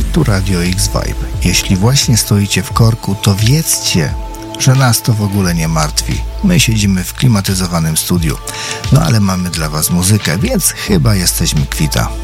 tu Radio X Vibe. Jeśli właśnie stoicie w korku, to wiedzcie, że nas to w ogóle nie martwi. My siedzimy w klimatyzowanym studiu. No ale mamy dla was muzykę, więc chyba jesteśmy kwita.